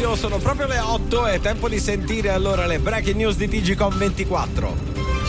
Fabrizio, sono proprio le 8, è tempo di sentire allora le breaking news di TGcom 24.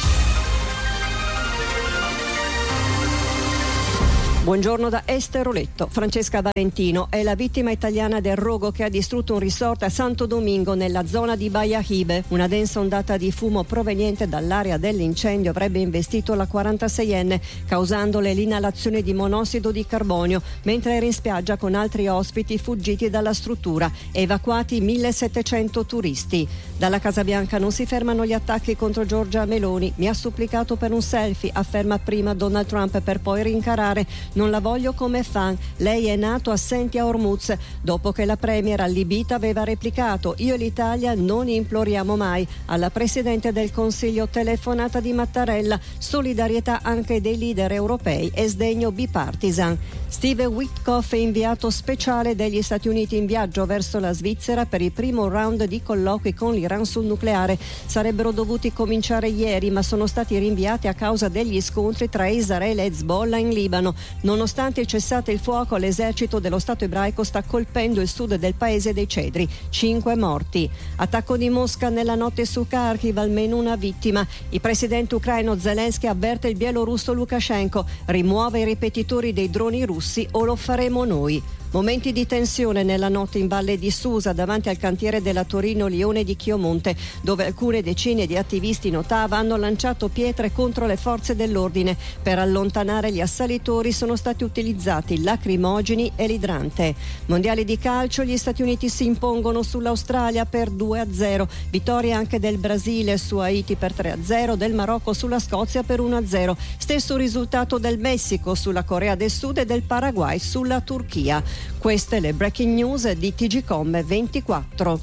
Buongiorno da Esther Oletto. Francesca Valentino è la vittima italiana del rogo che ha distrutto un resort a Santo Domingo nella zona di Bahia Hibe. Una densa ondata di fumo proveniente dall'area dell'incendio avrebbe investito la 46enne, causandole l'inalazione di monossido di carbonio, mentre era in spiaggia con altri ospiti fuggiti dalla struttura. Evacuati 1.700 turisti. Dalla Casa Bianca non si fermano gli attacchi contro Giorgia Meloni. Mi ha supplicato per un selfie, afferma prima Donald Trump, per poi rincarare: non la voglio come fan, lei è nato assenti a Hormuz, dopo che la premier allibita aveva replicato: io e l'Italia non imploriamo mai. Alla Presidente del Consiglio telefonata di Mattarella, solidarietà anche dei leader europei e sdegno bipartisan. Steve Witkoff, inviato speciale degli Stati Uniti in viaggio verso la Svizzera per il primo round di colloqui con l'Iran sul nucleare. Sarebbero dovuti cominciare ieri, ma sono stati rinviati a causa degli scontri tra Israele e Hezbollah in Libano. Nonostante il cessate il fuoco, l'esercito dello Stato ebraico sta colpendo il sud del paese dei Cedri. 5 morti. Attacco di Mosca nella notte su Kharkiv, almeno una vittima. Il presidente ucraino Zelensky avverte il bielorusso Lukashenko: rimuove i ripetitori dei droni russi o lo faremo noi. Momenti di tensione nella notte in Valle di Susa, davanti al cantiere della Torino-Lione di Chiomonte, dove alcune decine di attivisti Notava hanno lanciato pietre contro le forze dell'ordine. Per allontanare gli assalitori sono stati utilizzati lacrimogeni e l'idrante. Mondiali di calcio, gli Stati Uniti si impongono sull'Australia per 2-0. Vittoria anche del Brasile su Haiti per 3-0, del Marocco sulla Scozia per 1-0. Stesso risultato del Messico sulla Corea del Sud e del Paraguay sulla Turchia. Queste le breaking news di TGcom 24.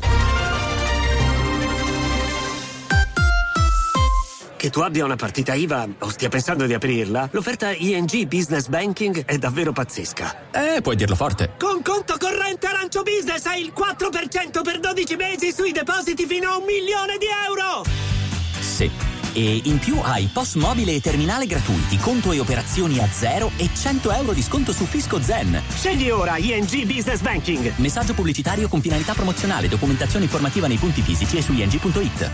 Che tu abbia una partita IVA o stia pensando di aprirla, l'offerta ING Business Banking è davvero pazzesca. Puoi dirlo forte. Con conto corrente Arancio Business hai il 4% per 12 mesi sui depositi fino a €1 milione. Sì. E in più hai POS mobile e terminale gratuiti, conto e operazioni a zero e €100 di sconto su Fisco Zen. Scegli ora ING Business Banking. Messaggio pubblicitario con finalità promozionale. Documentazione informativa nei punti fisici e su ing.it.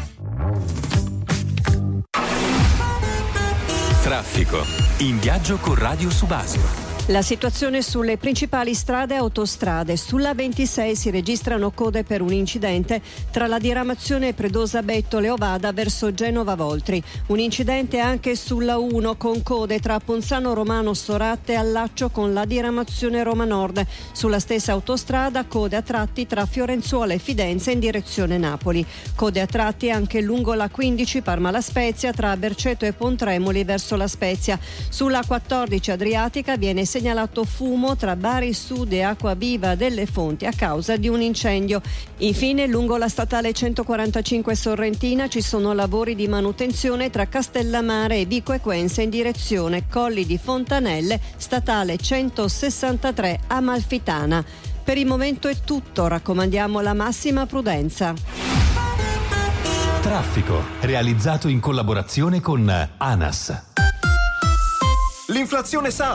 Traffico. In viaggio con Radio Subasio. La situazione sulle principali strade e autostrade. Sulla 26 si registrano code per un incidente tra la diramazione Predosa-Bettole Ovada verso Genova-Voltri. Un incidente anche sulla 1 con code tra Ponzano Romano Soratte e allaccio con la diramazione Roma Nord. Sulla stessa autostrada code a tratti tra Fiorenzuola e Fidenza in direzione Napoli. Code a tratti anche lungo la 15 Parma La Spezia tra Berceto e Pontremoli verso La Spezia. Sulla 14 Adriatica viene segnalato fumo tra Bari Sud e Acquaviva delle Fonti a causa di un incendio. Infine, lungo la statale 145 Sorrentina ci sono lavori di manutenzione tra Castellamare e Vico Equense in direzione Colli di Fontanelle, statale 163 Amalfitana. Per il momento è tutto, raccomandiamo la massima prudenza. Traffico, realizzato in collaborazione con ANAS. L'inflazione sa